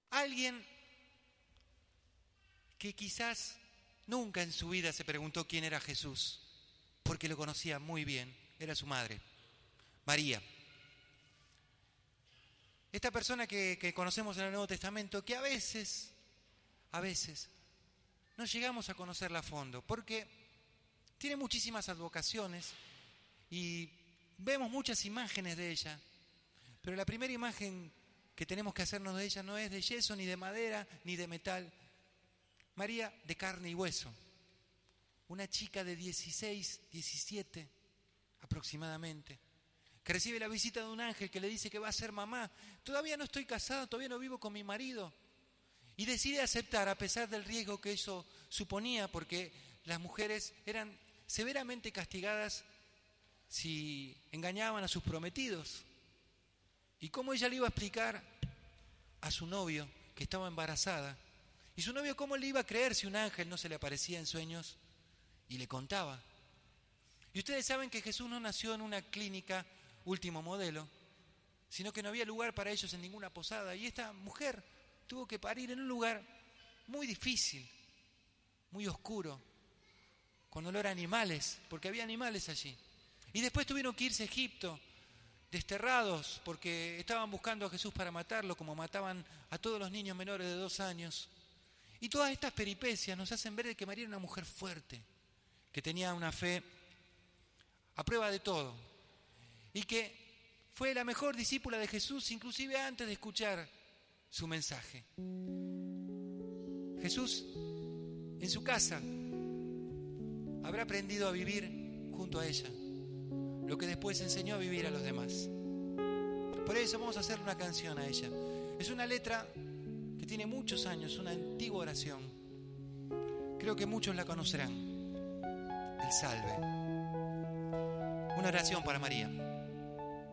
Alguien que quizás nunca en su vida se preguntó quién era Jesús, porque lo conocía muy bien, era su madre, María. Esta persona que conocemos en el Nuevo Testamento, que a veces no llegamos a conocerla a fondo, porque tiene muchísimas advocaciones y vemos muchas imágenes de ella, pero la primera imagen que tenemos que hacernos de ella no es de yeso, ni de madera, ni de metal. María de carne y hueso, una chica de 16, 17 aproximadamente, que recibe la visita de un ángel que le dice que va a ser mamá. Todavía no estoy casada, todavía no vivo con mi marido. Y decide aceptar a pesar del riesgo que eso suponía, porque las mujeres eran severamente castigadas si engañaban a sus prometidos. ¿Y cómo ella le iba a explicar a su novio que estaba embarazada? ¿Y su novio cómo le iba a creer si un ángel no se le aparecía en sueños y le contaba? Y ustedes saben que Jesús no nació en una clínica último modelo, sino que no había lugar para ellos en ninguna posada. Y esta mujer tuvo que parir en un lugar muy difícil, muy oscuro, con olor a animales, porque había animales allí. Y después tuvieron que irse a Egipto, desterrados, porque estaban buscando a Jesús para matarlo, como mataban a todos los niños menores de 2 años. Y todas estas peripecias nos hacen ver que María era una mujer fuerte, que tenía una fe a prueba de todo, y que fue la mejor discípula de Jesús, inclusive antes de escuchar su mensaje. Jesús, en su casa, habrá aprendido a vivir junto a ella, lo que después enseñó a vivir a los demás. Por eso vamos a hacer una canción a ella. Es una letra que tiene muchos años, una antigua oración. Creo que muchos la conocerán. El Salve. Una oración para María.